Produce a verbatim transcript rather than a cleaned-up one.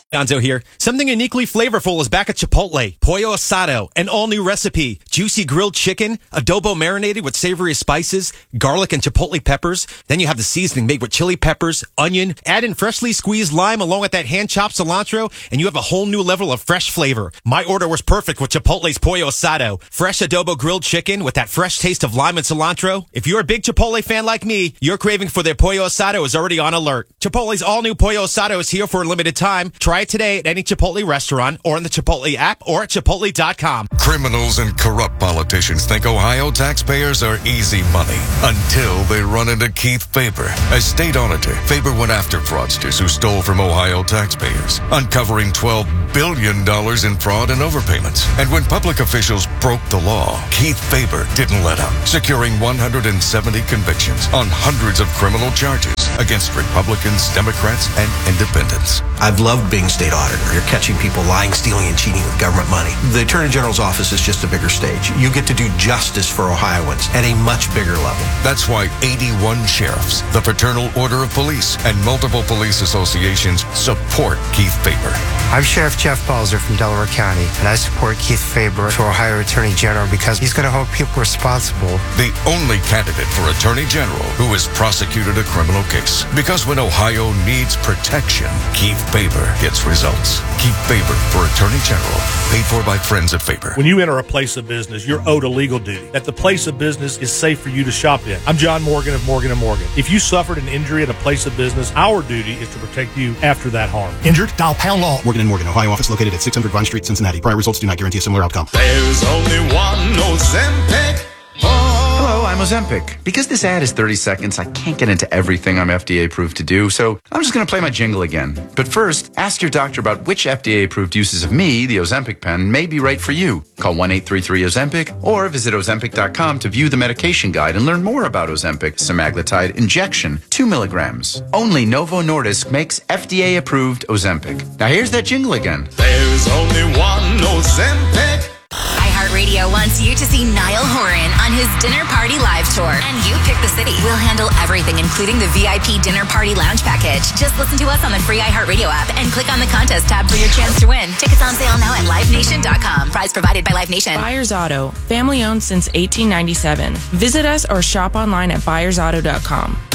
Gonzo here. Something uniquely flavorful is back at Chipotle. Pollo Asado, an all-new recipe. Juicy grilled chicken, adobo marinated with savory spices, garlic and chipotle peppers. Then you have the seasoning made with chili peppers, onion, add in freshly squeezed lime along with that hand-chopped cilantro, and you have a whole new level of fresh flavor. My order was perfect with Chipotle's Pollo Asado. Fresh adobo grilled chicken with that fresh taste of lime and cilantro. If you're a big Chipotle fan like me, your craving for their Pollo Asado is already on alert. Chipotle's all-new Pollo Asado is here for a limited time. Try it today at any Chipotle restaurant or in the Chipotle app or at chipotle dot com. Criminals and corrupt politicians think Ohio taxpayers are easy money until they run into Keith Faber. As state auditor, Faber went after fraudsters who stole from Ohio taxpayers, uncovering twelve billion dollars in fraud and overpayments. And when public officials broke the law, Keith Faber didn't let up, securing one hundred seventy convictions on hundreds of criminal charges against Republicans, Democrats, and independents. I've loved being state auditor. You're catching people lying, stealing, and cheating with government money. The Attorney General's office is just a bigger stage. You get to do justice for Ohioans at a much bigger level. That's why eighty-one sheriffs, the Fraternal Order of Police, and multiple police associations support Keith Faber. I'm Sheriff Jeff Balzer from Delaware County, and I support Keith Faber for Ohio Attorney General because he's going to hold people responsible. The only candidate for Attorney General who has prosecuted a criminal case. Because when Ohio needs protection, Keith Faber gets results. Keith Faber for Attorney General, paid for by friends at Faber. When you enter a place of business, you're owed a legal duty that the place of business is safe for you to shop in. I'm John Morgan of Morgan and Morgan. If you suffered an injury at a place of business, our duty is to protect you after that harm. Injured? Dial Pound Law. Morgan and Morgan, Ohio office located at six hundred Vine Street, Cincinnati. Prior results do not guarantee a similar outcome. There's only one Ozempic. Hello, I'm Ozempic. Because this ad is thirty seconds, I can't get into everything I'm F D A approved to do, so I'm just going to play my jingle again. But first, ask your doctor about which F D A approved uses of me, the Ozempic pen, may be right for you. Call one eight three three Ozempic or visit Ozempic dot com to view the medication guide and learn more about Ozempic semaglutide injection, two milligrams. Only Novo Nordisk makes F D A approved Ozempic. Now here's that jingle again. There's only one Ozempic. iHeartRadio wants you to see Niall Horan on his Dinner Party Live Tour. And you pick the city. We'll handle everything, including the V I P Dinner Party Lounge Package. Just listen to us on the free iHeartRadio app and click on the contest tab for your chance to win. Tickets on sale now at live nation dot com. Prize provided by Live Nation. Byers Auto, family owned since eighteen ninety-seven. Visit us or shop online at byers auto dot com.